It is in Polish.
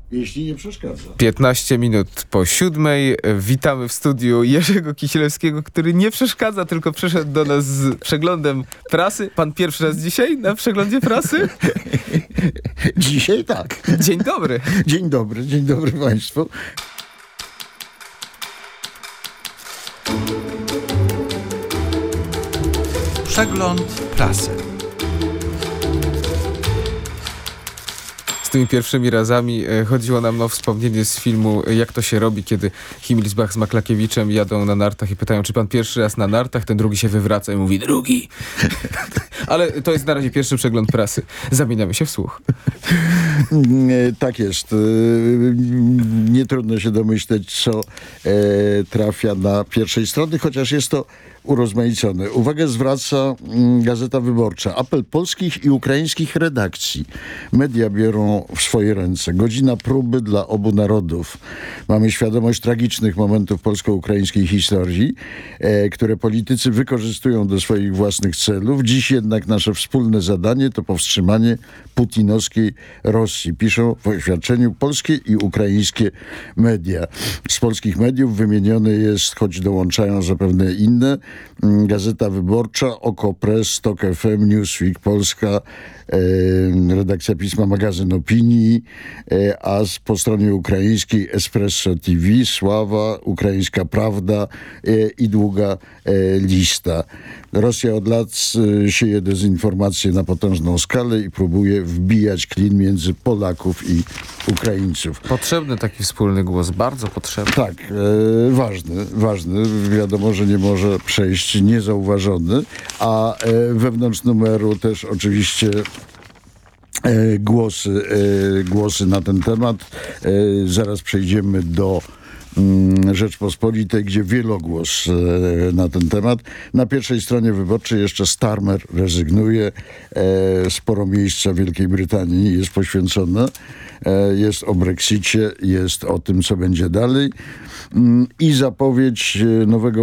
Jeśli nie przeszkadza. 15 minut po 7. Witamy w studiu Jerzego Kisielewskiego, który nie przeszkadza, tylko przyszedł do nas z przeglądem prasy. Pan pierwszy raz dzisiaj na przeglądzie prasy? Dzisiaj tak. Dzień dobry. Dzień dobry Państwu. Przegląd prasy. Z tymi pierwszymi razami chodziło nam o wspomnienie z filmu Jak to się robi, kiedy Himmelsbach z Maklakiewiczem jadą na nartach i pytają, czy pan pierwszy raz na nartach? Ten drugi się wywraca i mówi, drugi. Ale to jest na razie pierwszy przegląd prasy. Zamieniamy się w słuch. Tak jest. Nie trudno się domyśleć, co trafia na pierwszej strony, chociaż jest to urozmaicone. Uwagę zwraca Gazeta Wyborcza. Apel polskich i ukraińskich redakcji. Media biorą w swoje ręce. Godzina próby dla obu narodów. Mamy świadomość tragicznych momentów polsko-ukraińskiej historii, które politycy wykorzystują do swoich własnych celów. Dziś jednak nasze wspólne zadanie to powstrzymanie putinowskiej Rosji. Piszą w oświadczeniu polskie i ukraińskie media. Z polskich mediów wymienione jest, choć dołączają zapewne inne, Gazeta Wyborcza, Okopres, Tok FM, Newsweek, Polska, redakcja Pisma, magazyn Opinii, a po stronie ukraińskiej Espresso TV, Sława, Ukraińska Prawda i długa lista. Rosja od lat sieje dezinformację na potężną skalę i próbuje wbijać klin między Polaków i Ukraińców. Potrzebny taki wspólny głos, bardzo potrzebny. Tak, ważny. Wiadomo, że nie może przejść niezauważony, a wewnątrz numeru też oczywiście głosy na ten temat. Zaraz przejdziemy do Rzeczpospolitej, gdzie wielogłos na ten temat. Na pierwszej stronie Wyborczej jeszcze Starmer rezygnuje. Sporo miejsca Wielkiej Brytanii jest poświęcone. Jest o Brexicie, jest o tym, co będzie dalej. I zapowiedź nowego